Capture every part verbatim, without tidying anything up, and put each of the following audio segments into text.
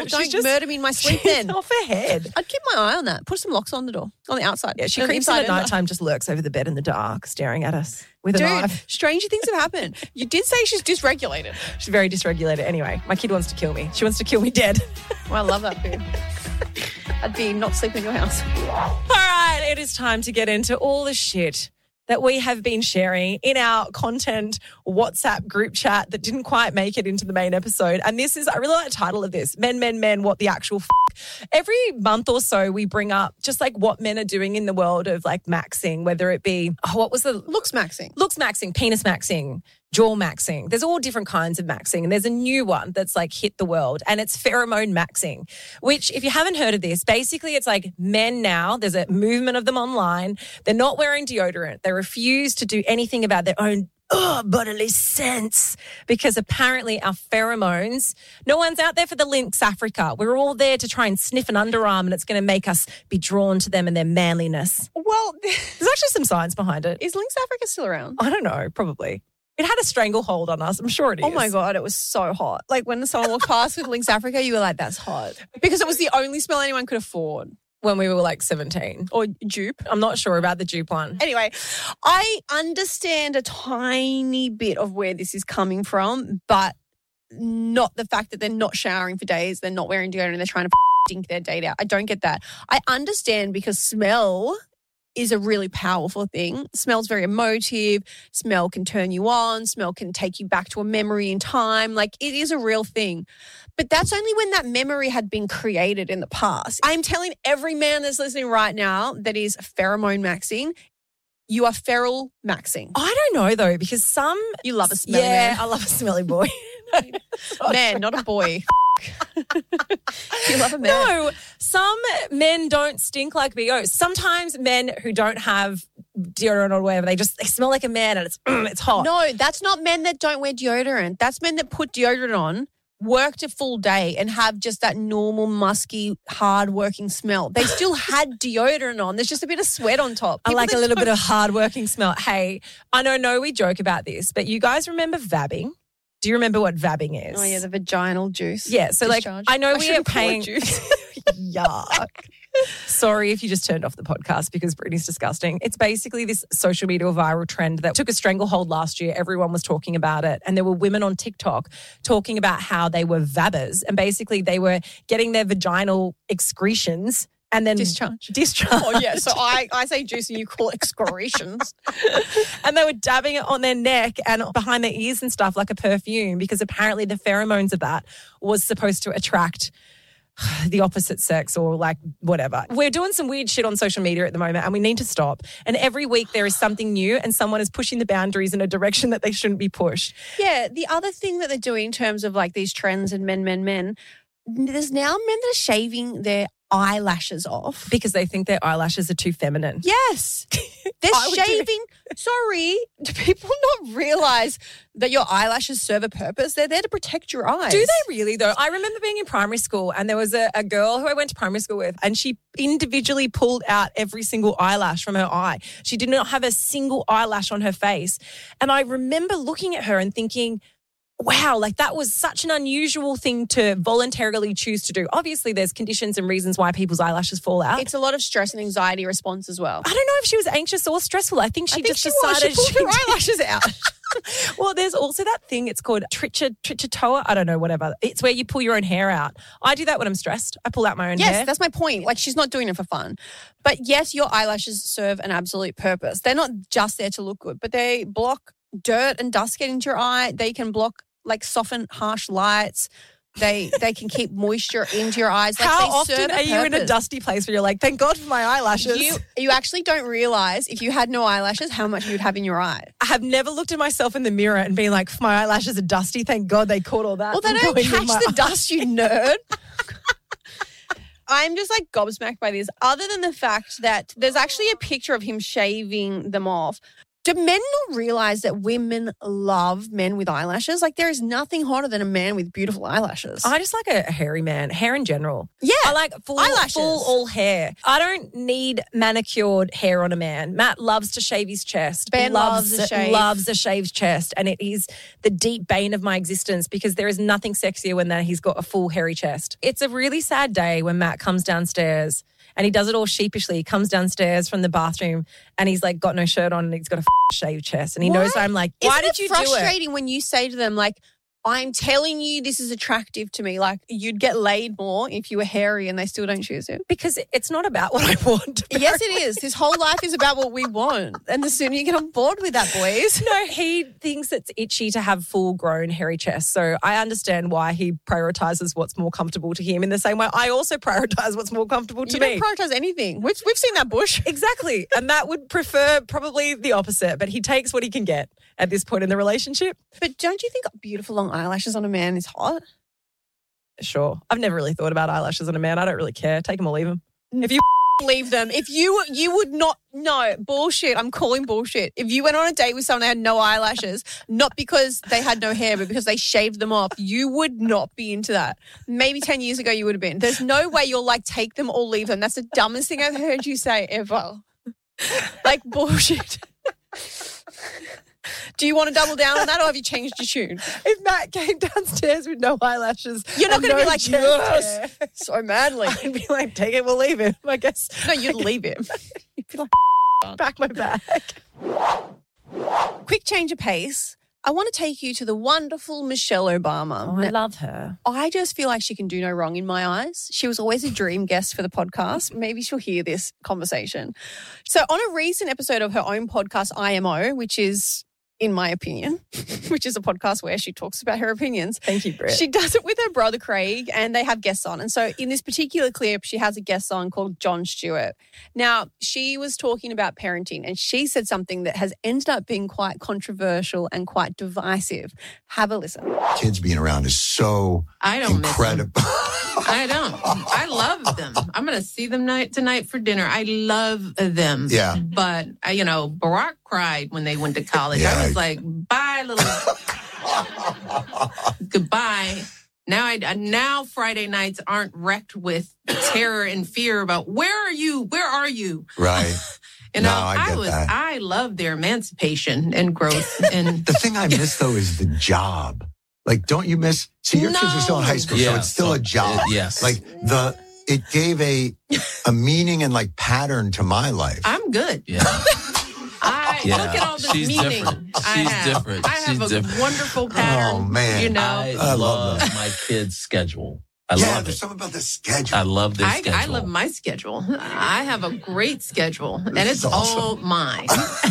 don't She's just- murder me in my sleep then. Off her head. I'd keep my eye on that. Put some locks on the door, on the outside. Yeah, she And creeps in inside at and- night time, just lurks over the bed in the dark, staring at us with a Dude, knife. stranger things have happened. You did say she's dysregulated. She's very dysregulated. Anyway, my kid wants to kill me. She wants to kill me dead. Well, I love that food. I'd be not sleeping in your house. All right, it is time to get into all the shit that we have been sharing in our content WhatsApp group chat that didn't quite make it into the main episode. And this is, I really like the title of this, Men, Men, Men, What the Actual F***. Every month or so we bring up just like what men are doing in the world of like maxing, whether it be, oh, what was the... Looks maxing. Looks maxing, penis maxing, jaw maxing. There's all different kinds of maxing. And there's a new one that's like hit the world and it's pheromone maxing, which if you haven't heard of this, basically it's like men now, there's a movement of them online. They're not wearing deodorant. They refuse to do anything about their own oh, bodily sense because apparently our pheromones, no one's out there for the lynx Africa. We're all there to try and sniff an underarm and it's going to make us be drawn to them and their manliness. Well, There's actually some science behind it. is Lynx Africa still around? I don't know, probably. It had a stranglehold on us. I'm sure it is. Oh my God, it was so hot. Like when someone walked past with Lynx Africa, you were like, that's hot. Because it was the only smell anyone could afford. When we were like seventeen. Or dupe. I'm not sure about the dupe one. Anyway, I understand a tiny bit of where this is coming from, but not the fact that they're not showering for days, they're not wearing deodorant, they're trying to dink their date out. I don't get that. I understand because smell is a really powerful thing. Smell's very emotive. Smell can turn you on. Smell can take you back to a memory in time. Like it is a real thing. But that's only when that memory had been created in the past. I'm telling every man that's listening right now that is pheromone maxing, you are feral maxing. I don't know though, because some... You love a smelly yeah, man. I love a smelly boy. Man, not a boy. You love a man. No, some men don't stink like B Os. Sometimes men who don't have deodorant or whatever, they just they smell like a man and it's it's hot. No, that's not men that don't wear deodorant. That's men that put deodorant on, worked a full day and have just that normal, musky, hard-working smell. They still had deodorant on. There's just a bit of sweat on top. I People like a that little don't- bit of hard-working smell. Hey, I know, no, we joke about this, but you guys remember vabbing? Do you remember what vabbing is? Oh, yeah, the vaginal juice. Yeah, so Discharge. like I know I we are shouldn't call it paying juice. Yuck. Sorry if you just turned off the podcast because Brittany's disgusting. It's basically this social media viral trend that took a stranglehold last year. Everyone was talking about it. And there were women on TikTok talking about how they were vabbers. And basically they were getting their vaginal excretions and then Discharge. Discharge. Oh, yeah. So I, I say juice and you call it excoriations. And they were dabbing it on their neck and behind their ears and stuff like a perfume because apparently the pheromones of that was supposed to attract the opposite sex or like whatever. We're doing some weird shit on social media at the moment and we need to stop. And every week there is something new and someone is pushing the boundaries in a direction that they shouldn't be pushed. Yeah. The other thing that they're doing in terms of like these trends and men, men, men, there's now men that are shaving their eyelashes off. Because they think their eyelashes are too feminine. Yes. They're I would do- shaving. Sorry. Do people not realize that your eyelashes serve a purpose? They're there to protect your eyes. Do they really though? I remember being in primary school and there was a, a girl who I went to primary school with and she individually pulled out every single eyelash from her eye. She did not have a single eyelash on her face. And I remember looking at her and thinking, wow, like that was such an unusual thing to voluntarily choose to do. Obviously, there's conditions and reasons why people's eyelashes fall out. It's a lot of stress and anxiety response as well. I don't know if she was anxious or stressful. I think she I think just she was. decided She pulled her did- eyelashes out. Well, there's also that thing, it's called tricha, trichatoa, I don't know, whatever. It's where you pull your own hair out. I do that when I'm stressed. I pull out my own Yes, hair. that's my point. Like, she's not doing it for fun. But yes, your eyelashes serve an absolute purpose. They're not just there to look good, but they block dirt and dust getting into your eye. They can block, like, soften harsh lights. They they can keep moisture into your eyes. Like, How they often serve are you in a purpose. dusty place where you're like, thank God for my eyelashes? You you actually don't realize if you had no eyelashes how much you'd have in your eye. I have never looked at myself in the mirror and been like, my eyelashes are dusty. Thank God they caught all that. Well, they from don't going in catch my the eye. dust, you nerd. I'm just like gobsmacked by this. Other than the fact that there's actually a picture of him shaving them off. Do men not realize that women love men with eyelashes? Like, there is nothing hotter than a man with beautiful eyelashes. I just like a, a hairy man, hair in general. Yeah. I like full, Eyelashes. full all hair. I don't need manicured hair on a man. Matt loves to shave his chest. Ben loves a shave. Loves a shaved chest. And it is the deep bane of my existence because there is nothing sexier when that he's got a full hairy chest. It's a really sad day when Matt comes downstairs and he does it all sheepishly. He comes downstairs from the bathroom and he's like got no shirt on and he's got a f- shaved chest. And he Why? knows I'm like, why Isn't did it you do it? frustrating when you say to them, like, I'm telling you this is attractive to me. Like, you'd get laid more if you were hairy and they still don't choose it. Because it's not about what I want. Yes, it is. This whole life is about what we want. And the sooner you get on board with that, boys. No, he thinks it's itchy to have full-grown hairy chest. So I understand why he prioritizes what's more comfortable to him in the same way I also prioritize what's more comfortable to You me. don't prioritize anything. We've, we've seen that bush. Exactly. And Matt would prefer probably the opposite, but he takes what he can get at this point in the relationship. But don't you think beautiful long eyelashes on a man is hot? Sure. I've never really thought about eyelashes on a man. I don't really care. Take them or leave them. If you Leave them. If you you would not, no, bullshit. I'm calling bullshit. If you went on a date with someone that had no eyelashes, not because they had no hair, but because they shaved them off, you would not be into that. Maybe ten years ago you would have been. There's no way you're like, take them or leave them. That's the dumbest thing I've heard you say ever. Like, bullshit. Do you want to double down on that or have you changed your tune? If Matt came downstairs with no eyelashes, You're not and going to no be like, chest yes, hair, so madly. I'd be like, take it, we'll leave it. I guess. No, you'd leave him. You'd be like, Back my bag. quick change of pace. I want to take you to the wonderful Michelle Obama. Oh, I love her. I just feel like she can do no wrong in my eyes. She was always a dream guest for the podcast. Maybe she'll hear this conversation. So on a recent episode of her own podcast, I M O, which is, in my opinion, which is a podcast where she talks about her opinions. Thank you, Britt. She does it with her brother Craig and they have guests on. And so in this particular clip, she has a guest on called Jon Stewart. Now, she was talking about parenting and she said something that has ended up being quite controversial and quite divisive. Have a listen. Kids being around is so I don't incredible. miss them. I don't. I love them. I'm going to see them night tonight for dinner. I love them. Yeah. But, uh, you know, Barack cried when they went to college. Yeah. I was like, bye, little. Goodbye. Now, I now Friday nights aren't wrecked with terror and fear about where are you? Where are you? Right. You know, No, I get was, that. I love their emancipation and growth. And The thing I miss though is the job. Like, don't you miss? See, your kids are still in high school, so Yeah, it's still so a job. it- yes. Like the it gave a a meaning and like pattern to my life. I'm good. Yeah. I Yeah. look at all this She's meaning. different. I She's have. different. I have She's a different. wonderful pattern. Oh, man. You know, I, I love love that. my kids' schedule. I yeah, love there's it. something about the schedule. I love their I, schedule. I love my schedule. I have a great schedule, and This it's is awesome. all mine.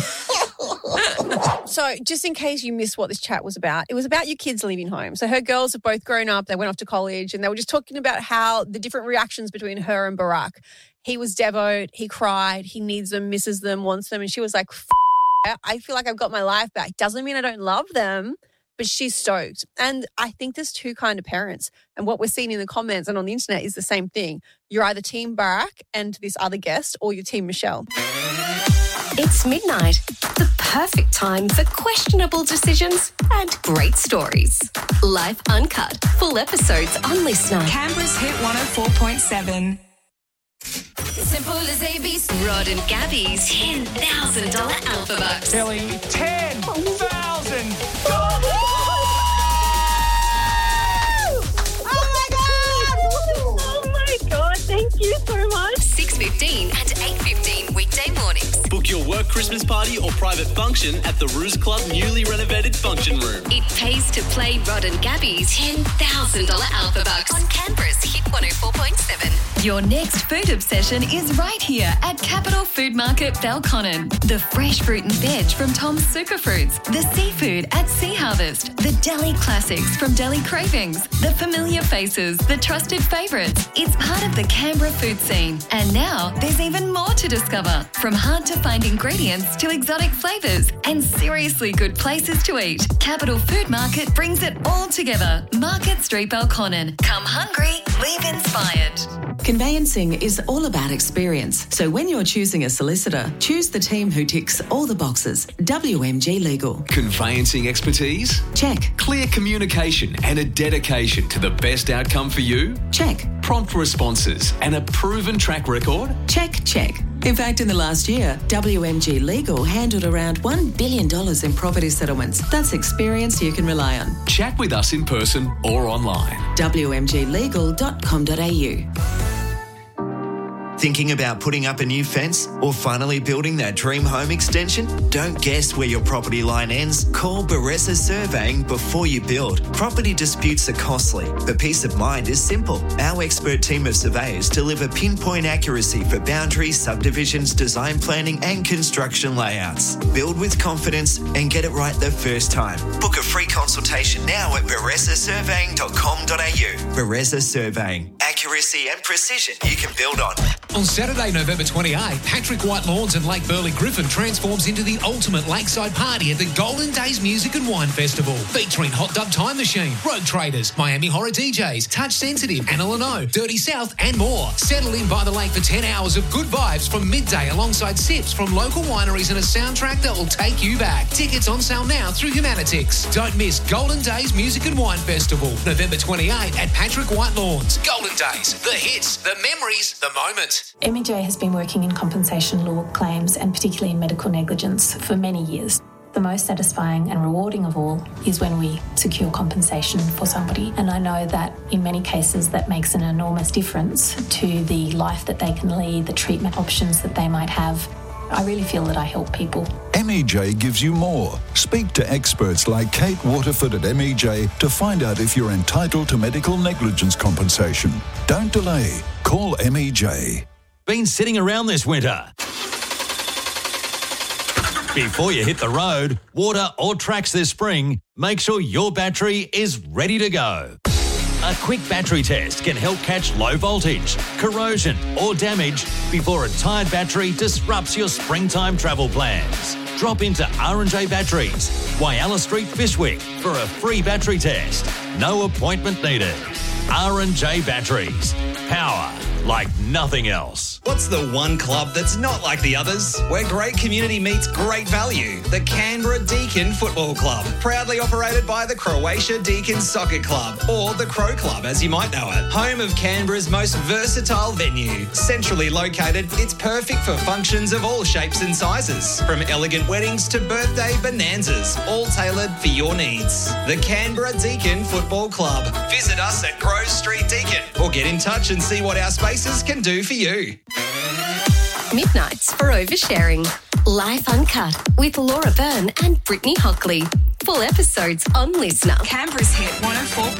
So just in case you missed what this chat was about, it was about your kids leaving home. So her girls have both grown up. They went off to college and they were just talking about how the different reactions between her and Barack. He was devout. He cried. He needs them, misses them, wants them. And she was like, F- I feel like I've got my life back. Doesn't mean I don't love them, but she's stoked. And I think there's two kind of parents. And what we're seeing in the comments and on the internet is the same thing. You're either team Barack and this other guest or you're team Michelle. It's midnight, the perfect time for questionable decisions and great stories. Life Uncut, full episodes on Listener. Canberra's Hit one oh four point seven. Simple as A B C. Rod and Gabby's ten thousand dollars Alpha Bucks. Telling ten thousand. Oh my God, thank you so much. six fifteen and eight fifteen weekday mornings. Book your work Christmas party or private function at the Ruse Club newly renovated function room. It pays to play Rod and Gabby's ten thousand dollars Alpha Bucks on Canberra's Hit one oh four point seven. Your next food obsession is right here at Capital Food Market Belconnen. The fresh fruit and veg from Tom's Superfruits, the seafood at Sea Harvest, the deli classics from Deli Cravings, the familiar faces, the trusted favourites. It's part of the Canberra food scene. And now there's even more to discover, from hard to find ingredients to exotic flavours and seriously good places to eat. Capital Food Market brings it all together. Market Street Belconnen. Come hungry Leave inspired. Conveyancing is all about experience. So when you're choosing a solicitor, choose the team who ticks all the boxes. W M G Legal. Conveyancing expertise? Check. Clear communication and a dedication to the best outcome for you? Check. Prompt responses and a proven track record? Check, check. In fact, in the last year, W M G Legal handled around one billion dollars in property settlements. That's experience you can rely on. Chat with us in person or online. w m g legal dot com dot a u. Thinking about putting up a new fence or finally building that dream home extension? Don't guess where your property line ends. Call Baressa Surveying before you build. Property disputes are costly, but peace of mind is simple. Our expert team of surveyors deliver pinpoint accuracy for boundaries, subdivisions, design planning and construction layouts. Build with confidence and get it right the first time. Book a free consultation now at baressa surveying dot com dot a u. Baressa Surveying. Accuracy and precision you can build on. On Saturday, November twenty-eighth, Patrick White Lawns and Lake Burley Griffin transforms into the ultimate lakeside party at the Golden Days Music and Wine Festival, featuring Hot Dub Time Machine, Rogue Traders, Miami Horror D Js, Touch Sensitive, Anna Leno, Dirty South and more. Settle in by the lake for ten hours of good vibes from midday alongside sips from local wineries and a soundtrack that will take you back. Tickets on sale now through Humanitix. Don't miss Golden Days Music and Wine Festival, November twenty-eighth at Patrick White Lawns. Golden Days, the hits, the memories, the moment. M E J has been working in compensation law claims and particularly in medical negligence for many years. The most satisfying and rewarding of all is when we secure compensation for somebody. And I know that in many cases that makes an enormous difference to the life that they can lead, the treatment options that they might have. I really feel that I help people. M E J gives you more. Speak to experts like Kate Waterford at M E J to find out if you're entitled to medical negligence compensation. Don't delay. Call M E J. Been sitting around this winter? Before you hit the road, water or tracks this spring, make sure your battery is ready to go. A quick battery test can help catch low voltage, corrosion or damage before a tired battery disrupts your springtime travel plans. Drop into R and J Batteries, Whyalla Street, Fishwick for a free battery test. No appointment needed. R and J Batteries. Power like nothing else. What's the one club that's not like the others? Where great community meets great value. The Canberra Deakin Football Club. Proudly operated by the Croatia Deakin Soccer Club, or the Crow Club as you might know it. Home of Canberra's most versatile venue. Centrally located, it's perfect for functions of all shapes and sizes. From elegant weddings to birthday bonanzas, all tailored for your needs. The Canberra Deakin Football Club. Visit us at Grove Street, Deakin, or get in touch and see what our spaces can do for you. Midnights for oversharing. Life Uncut with Laura Byrne and Brittany Hockley. Full episodes on Listener. Canberra's hit one oh four